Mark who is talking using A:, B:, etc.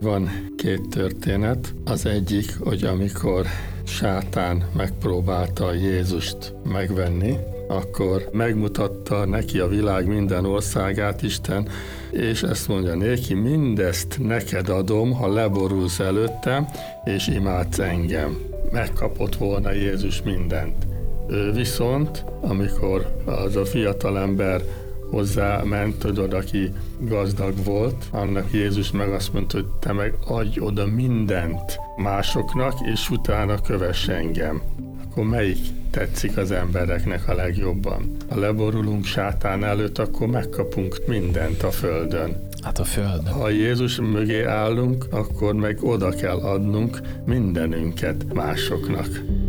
A: Van két történet. Az egyik, hogy amikor sátán megpróbálta Jézust megvenni, akkor megmutatta neki a világ minden országát Isten, és ezt mondja néki, mindezt neked adom, ha leborulsz előttem, és imádsz engem. Megkapott volna Jézus mindent. Ő viszont, amikor az a fiatalember hozzáment, tudod, aki gazdag volt, annak Jézus meg azt mondta, hogy te meg adj oda mindent másoknak, és utána kövess engem. Akkor melyik tetszik az embereknek a legjobban? Ha leborulunk sátán előtt, akkor megkapunk mindent a földön.
B: Hát a földön.
A: Ha Jézus mögé állunk, akkor meg oda kell adnunk mindenünket másoknak.